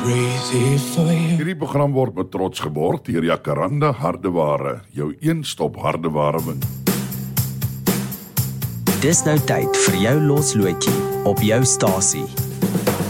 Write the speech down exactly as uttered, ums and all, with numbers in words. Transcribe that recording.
crazy for you. Hierdie program word met trots geborg deur Jacaranda Hardeware, jou een stop hardeware wind. Dis nou tyd vir jou loslootjie op jou stasie.